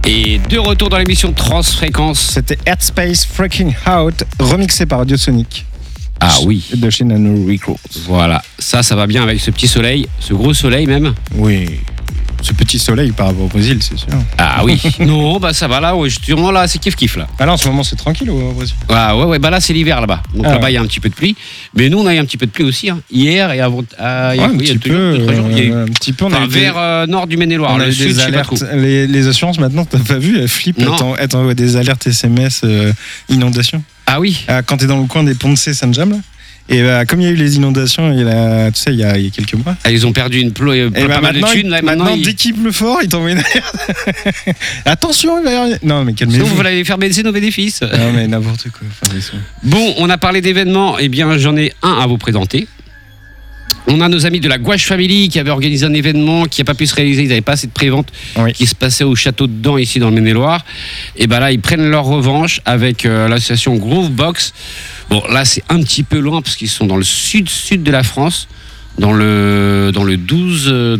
Et de retour dans l'émission Transfréquence. C'était Headspace Freaking Out, remixé par Audiosonic. Ah oui. De chez Nano Records. Voilà, ça va bien avec ce petit soleil, ce gros soleil même. Oui. Ce petit soleil par rapport au Brésil, c'est sûr. Ah oui. Non, bah ça va là, ouais, justement là, c'est kiff là. Ah là, en ce moment, c'est tranquille au Brésil. Ah ouais, bah là, c'est l'hiver là-bas. Donc là-bas, il y a un petit peu de pluie. Mais nous, on a eu un petit peu de pluie aussi. Hein. Hier et avant. Un petit peu. Enfin, vers nord du Maine-et-Loire. Le sud, des alertes. Les assurances, maintenant, t'as pas vu, elles flippent. Elles t'envoient des alertes SMS inondations. Ah oui. Quand t'es dans le coin des ponts de Saint-James, là. Et comme il y a eu les inondations, tu sais, il y a quelques mois. Ah, ils ont perdu pas mal de thunes. Là, maintenant, dès qu'il pleut fort, ils t'envoient une alerte. Attention, il va y avoir... Non, mais calmez-vous. Sinon, vous allez faire baisser nos bénéfices. Non, mais n'importe quoi. Bon, on a parlé d'événements. Eh bien, j'en ai un à vous présenter. On a nos amis de la Gouache Family qui avaient organisé un événement qui n'a pas pu se réaliser. Ils n'avaient pas assez de prévente qui se passait au château de Dan, ici dans le Maine-et-Loire. Et ben là, ils prennent leur revanche avec l'association Groovebox. Bon, là, c'est un petit peu loin parce qu'ils sont dans le sud de la France, dans le 12.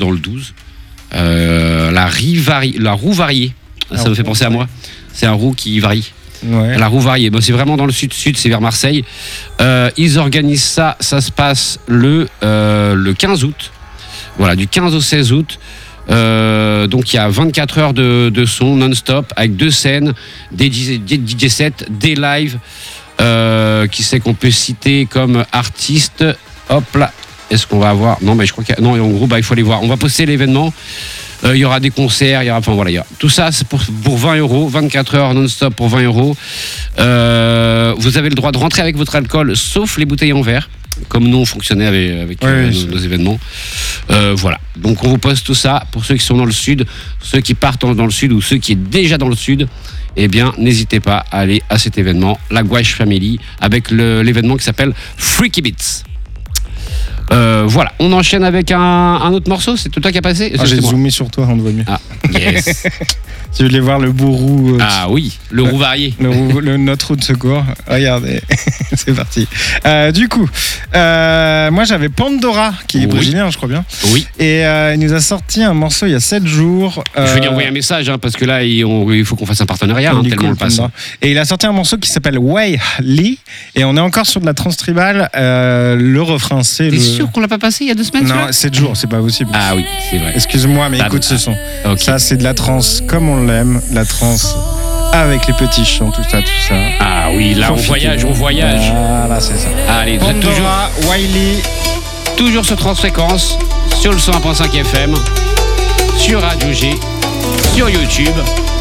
La roue variée. Ça me fait penser à moi. C'est un roue qui varie. Ouais. La roue variée, bon, c'est vraiment dans le sud, c'est vers Marseille. Ils organisent ça se passe le 15 août. Voilà, du 15 au 16 août. Donc il y a 24 heures de son non-stop avec 2 scènes, des DJ sets, des lives. Qui c'est qu'on peut citer comme artiste? Hop là, est-ce qu'on va avoir? Non, mais je crois non, en gros, il faut aller voir. On va poster l'événement. Il y aura des concerts, il y aura tout ça, c'est pour 20 €, 24 heures non-stop pour 20 €. Vous avez le droit de rentrer avec votre alcool, sauf les bouteilles en verre, comme nous on fonctionnait avec nos événements. Voilà, donc on vous poste tout ça pour ceux qui sont dans le sud, ceux qui partent dans le sud ou ceux qui sont déjà dans le sud. Eh bien, n'hésitez pas à aller à cet événement, la Gouache Family, avec l'événement qui s'appelle Freaky Beats. Voilà, on enchaîne avec un autre morceau. C'est tout toi qui a passé? J'ai zoomé sur toi, on te voit mieux. Ah, yes. Si vous voulez voir le beau roux. Ah oui, le roux varié. Notre roue de secours. Regardez, c'est parti. Du coup, moi j'avais Pandora, qui est brésilien, je crois bien. Oui. Et il nous a sorti un morceau il y a 7 jours. Je vais lui envoyer un message, parce que là, il faut qu'on fasse un partenariat, tellement on le passe. Et il a sorti un morceau qui s'appelle Way Lee. Et on est encore sur de la trance tribal. Le refrain, c'est T'es sûr qu'on l'a pas passé il y a 2 semaines? Non, 7 jours, c'est pas possible. Ah oui, c'est vrai. Excuse-moi, mais écoute ce son. Okay. Ça, c'est de la trance comme on l'aime, la trance avec les petits chants, tout ça. Ah oui, là, on voyage. Voilà, c'est ça. Allez, vous êtes toujours Wiley. Toujours sur Transfréquence, sur le 101.5 FM, sur Radio G, sur YouTube.